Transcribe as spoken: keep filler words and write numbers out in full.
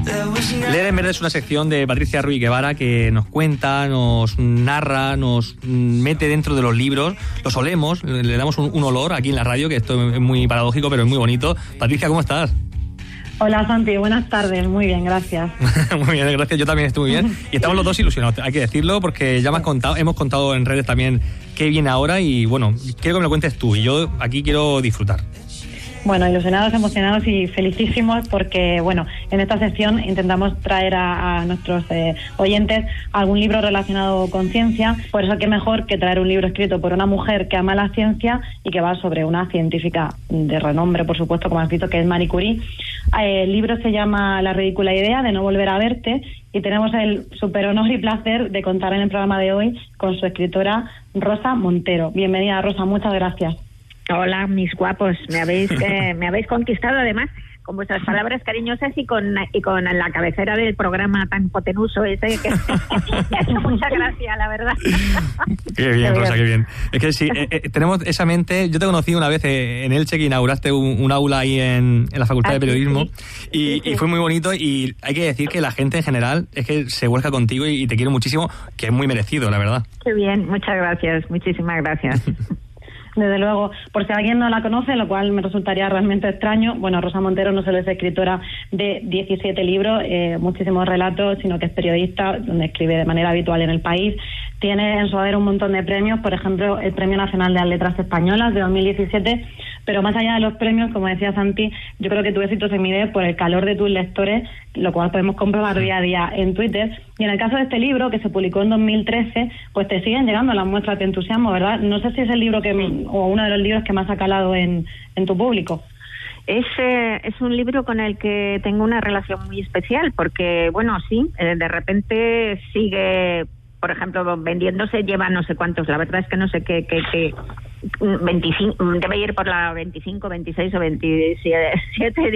Leer en Verde es una sección de Patricia Ruiz Guevara que nos cuenta, nos narra, nos mete dentro de los libros, los olemos, le damos un, un olor aquí en la radio, que esto es muy paradójico, pero es muy bonito. Patricia, ¿cómo estás? Hola Santi, buenas tardes, muy bien, gracias. Muy bien, gracias, yo también estoy muy bien. Y estamos los dos ilusionados, hay que decirlo, porque ya me has contado, hemos contado en redes también qué viene ahora y bueno, quiero que me lo cuentes tú y yo aquí quiero disfrutar. Bueno, ilusionados, emocionados y felicísimos porque, bueno, en esta sección intentamos traer a, a nuestros eh, oyentes algún libro relacionado con ciencia. Por eso, qué mejor que traer un libro escrito por una mujer que ama la ciencia y que va sobre una científica de renombre, por supuesto, como has visto, que es Marie Curie. Eh, el libro se llama La ridícula idea de no volver a verte y tenemos el super honor y placer de contar en el programa de hoy con su escritora Rosa Montero. Bienvenida, Rosa, muchas gracias. Hola, mis guapos, me habéis eh, me habéis conquistado además con vuestras palabras cariñosas y con y con la cabecera del programa tan potenuso ese que muchas gracias, la verdad. Qué bien, Rosa, qué bien. Es que sí, eh, eh, tenemos esa mente. Yo te conocí una vez eh, en Elche, que inauguraste un, un aula ahí en, en la Facultad ah, de Periodismo, sí, sí. Y, sí, sí. y fue muy bonito, y hay que decir que la gente en general es que se vuelca contigo y, y te quiere muchísimo, que es muy merecido, la verdad. Qué bien, muchas gracias, muchísimas gracias. Desde luego, por si alguien no la conoce, lo cual me resultaría realmente extraño, bueno, Rosa Montero no solo es escritora de diecisiete libros, eh, muchísimos relatos, sino que es periodista, donde escribe de manera habitual en El País. Tiene en su haber un montón de premios, por ejemplo, el Premio Nacional de las Letras Españolas de dos mil diecisiete, pero más allá de los premios, como decía Santi, yo creo que tu éxito se mide por el calor de tus lectores, lo cual podemos comprobar día a día en Twitter. Y en el caso de este libro, que se publicó en dos mil trece, pues te siguen llegando las muestras de entusiasmo, ¿verdad? No sé si es el libro que o uno de los libros que más ha calado en, en tu público. Es, eh, es un libro con el que tengo una relación muy especial, porque, bueno, sí, eh, de repente sigue, por ejemplo, vendiéndose, lleva no sé cuántos, la verdad es que no sé qué, qué, qué veinticinco, debe ir por la veinticinco, veintiséis o veintisiete